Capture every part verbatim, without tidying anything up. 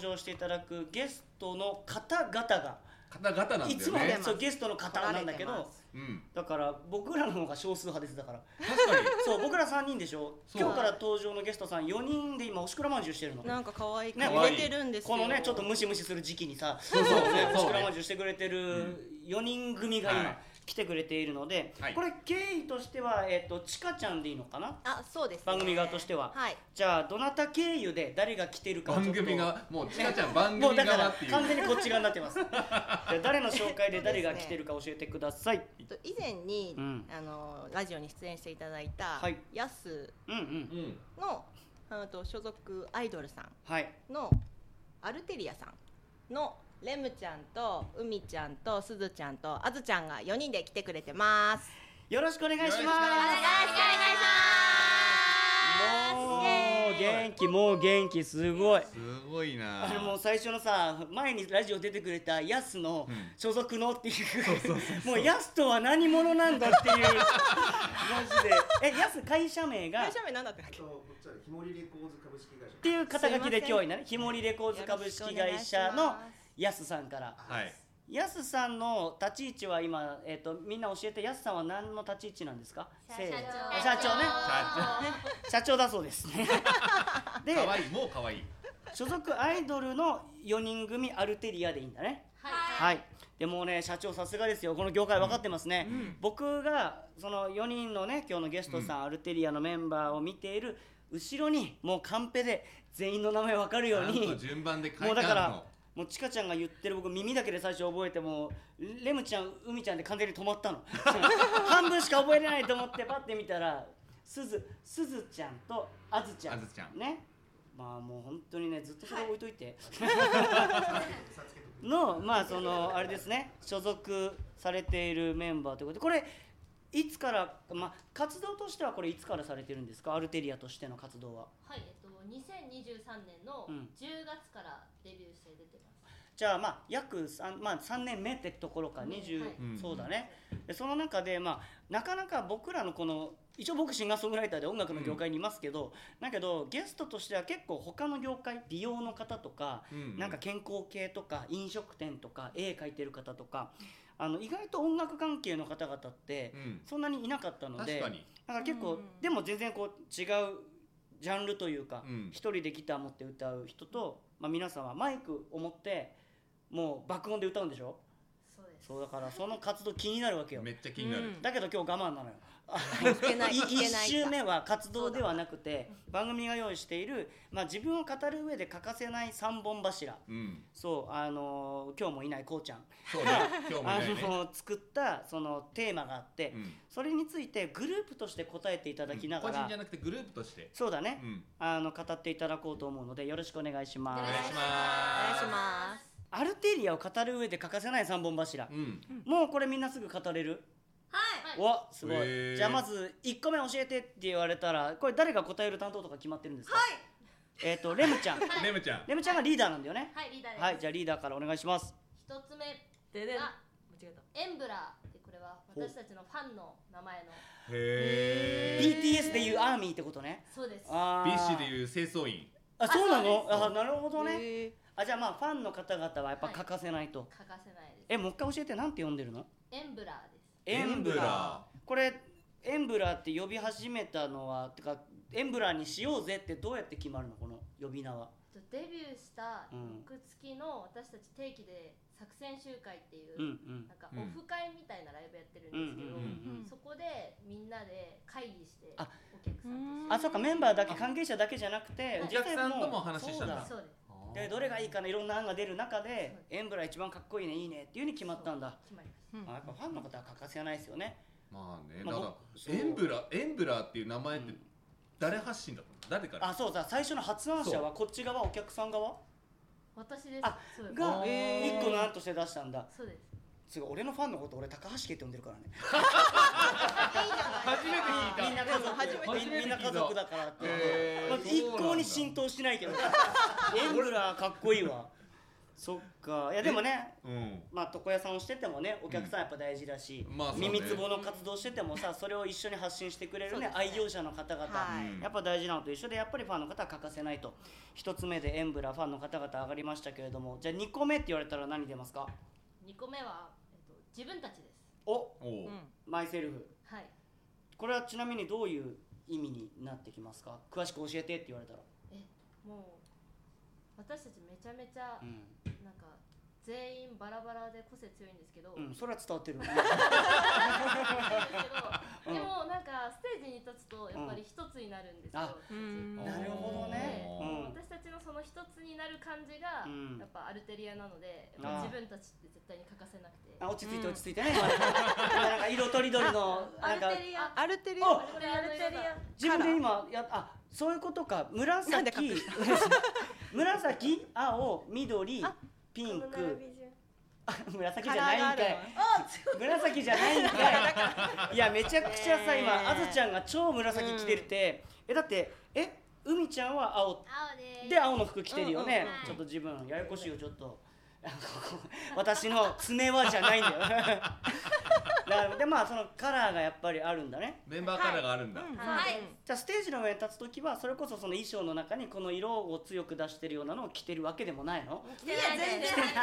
場していただくゲストの方々が方々なんだよね。 いつもねそうゲストの方なんだけど、 うん、 だから僕らの方が少数派です。だから確かにそう僕らさんにんでしょ。今日から登場のゲストさんよにんで今おしくらまんじゅうしてるの。 なんか可愛いね入れてるんですよ。 このねちょっとムシムシする時期にさそうそうねそうおしくらまんじゅうしてくれてるよにん組が今、 はい来てくれているので、 はい、 これ経緯としてはえっ、ー、とちかちゃんでいいのかな。 あ、そうです、ね、 番組側としては、 はい、 じゃあどなた経由で誰が来てるかをちょっと番組がもうちかちゃん番組もうだから側っていう完全にこっち側になってますじゃあ誰の紹介で誰が来てるか教えてください。 以前に、 うん、 あのラジオに出演していただいた、はい、ヤスの、うんうん、と所属アイドルさんの、はい、アルテリアさんのレムちゃんとうみちゃんとすずちゃんとあずちゃんがよにんで来てくれてます。 よろしくお願いします。よろしくお願いします。もう元気もう元気すごいすごいな。 あのもう最初のさ前にラジオ出てくれたヤスの所属のっていう、うん、もうヤスとは何者なんだっていうマジでえヤス会社名が会社名なんだったっけ。 ひもりレコーズ株式会社っていう肩書きで今日いなねひもりレコーズ株式会社のヤスさんから、はい、ヤスさんの立ち位置は今、えー、とみんな教えて。ヤスさんは何の立ち位置なんですか。 社長社長ね社長だそうですねでかわいいもうかわいい所属アイドルのよにん組アルテリアでいいんだね。 はい、 はい、でもね社長さすがですよ。この業界分かってますね、うん、僕がそのよにんのね今日のゲストさん、うん、アルテリアのメンバーを見ている後ろにもうカンペで全員の名前分かるように順番で書いてあるの。 もうだからもうちかちゃんが言ってる僕耳だけで最初覚えてもレムちゃんうみちゃんで完全に止まったの半分しか覚えれないと思ってパッて見たらすずすずちゃんとあずちゃんあずちゃんね。まあもう本当にねずっとそれ置いといて、はい、のまあそのあれですね所属されているメンバーということでこれいつからまあ活動としてはこれいつからされてるんですか。アルテリアとしての活動は。 はい、えっとにせんにじゅうさんねんのじゅうがつからデビューして出てます、 うん、じゃあまあ約 3,、まあ、さんねんめってところか、うん、にじゅう、はい、そうだね。でその中でまあなかなか僕らのこの一応僕シンガーソングライターで音楽の業界にいますけど、うん、だけどゲストとしては結構他の業界美容の方とか、うん、なんか健康系とか飲食店とか絵描いてる方とかあの意外と音楽関係の方々ってそんなにいなかったので、うん、だから結構、うん、でも全然こう違うジャンルというか、うん、一人でギター持って歌う人と、まあ、皆さんはマイクを持ってもう爆音で歌うんでしょ。 そうです。 そうだからその活動気になるわけよ。 めっちゃ気になる、うん、 だけど今日我慢なのよいち週目は活動ではなくて番組が用意している、まあ、自分を語る上で欠かせないさんぼん柱、うん、そうあのー、今日もいないこうちゃんそう、ね、今日もいないね、 あのー、作ったそのテーマがあって、うん、それについてグループとして答えていただきながら、 うん、個人じゃなくてグループとしてそうだね、うん、あの語っていただこうと思うのでよろしくお願いします。 お願いします。 お願いします。 アルテリアを語る上で欠かせないさんぼん柱、うん、もうこれみんなすぐ語れる。 はい、 おすごい。じゃあまずいっこめ教えてって言われたらこれ誰が答える担当とか決まってるんですか。 はい、 えっ、ー、とレムちゃんレムちゃんレムちゃんがリーダーなんだよね。 はいリーダーです。 はい、じゃあリーダーからお願いします。 一つ目ででが間違えたエンブラーでこれは私たちのファンの名前のへービーティーエス でいうアーミーってことね。 そうです。 あビッシーでいう清掃員。 あそうなの。あなるほどね。あじゃあまあファンの方々はやっぱ欠かせないと、はい、 欠かせないです。 えもう一回教えてなんて呼んでるの。 エンブラーです。 エンブラーこれエンブラーって呼び始めたのはてかエンブラーにしようぜってどうやって決まるのこの呼び名は。 デビューした翌月の私たち定期で作戦集会っていう、うんうん、なんかオフ会みたいなライブやってるんですけど、うんうん、そこでみんなで会議してお客さんとあそうかメンバーだけ関係者だけじゃなくてお客さんとも話したんだ。 そうです。 でどれがいいかないろんな案が出る中でエンブラー一番かっこいいねいいねっていう風に決まったんだ。 決まりました。 あやっぱファンの方は欠かせないですよね。 まあね、だからエンブラエンブラーっていう名前って誰発信だったの？誰から？ あそうだ最初の発案者はこっち側お客さん側？ 私です。 あが一個の案として出したんだ。 そうです。 すごい俺のファンのこと俺高橋家って呼んでるからね。 初めて聞いた。 みんな家族みんな家族だからって。一向に浸透しないけど。エンブラーかっこいいわ。 そっか。いやでもね、うん、まあ床屋さんをしててもねお客さんやっぱ大事だし、うんまあね、耳つぼの活動しててもさそれを一緒に発信してくれるね、ね愛用者の方々、はい、やっぱ大事なのと一緒でやっぱりファンの方は欠かせないと。一つ目でエンブラファンの方々上がりましたけれども、じゃあにこめって言われたら何出ますか？ にこめは、えっと、自分たちです。 おお、うん、マイセルフ。はい。これはちなみにどういう意味になってきますか？詳しく教えてって言われたら。 えもう私たちめちゃめちゃ、うん、なんか全員バラバラで個性強いんですけど、 うん、それは伝わってるでもなんかステージに立つとやっぱり一つになるんですよ、 うん、なるほどね、 うん、私たちのその一つになる感じが、うん、やっぱアルテリアなのでやっぱ自分たちって絶対に欠かせなくて、 あ落ち着いて落ち着いてね、うん、なんか色とりどりのなんかアルテリアアルテリア自分で今やあそういうことか。紫紫、青、緑、ピンク。紫じゃないんかい。紫じゃないんかい。いやめちゃくちゃさ今あずちゃんが超紫着てるって、うん、えだってえ海ちゃんは青で青の服着てるよね。うんうん、ちょっと自分ややこしいよちょっと。私の爪はじゃないんだよ。だでまあそのカラーがやっぱりあるんだね。 メンバーカラーがあるんだ。はい。 はい、 じゃあステージの上に立つときはそれこそその衣装の中にこの色を強く出してるようなのを着てるわけでもないの？ 着てない全然。面白い。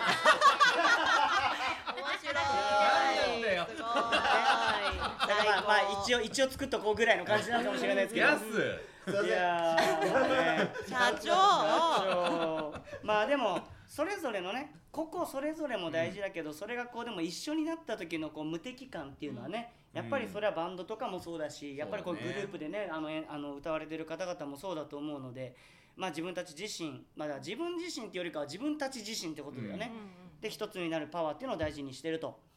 なんだよ。 すごい。だからまあ一応一応作っとこうぐらいの感じなのかもしれないですけど。 やす。 いやー、ね、 社長。社長。まあでも。それぞれのね個々それぞれも大事だけど、うん、それがこうでも一緒になった時のこう無敵感っていうのはね、うん、やっぱりそれはバンドとかもそうだし、うん、やっぱりこうグループでねあのあの歌われてる方々もそうだと思うので、まあ自分たち自身まだ自分自身っていうよりかは自分たち自身ってことだよね、うん、で一つになるパワーっていうのを大事にしてると。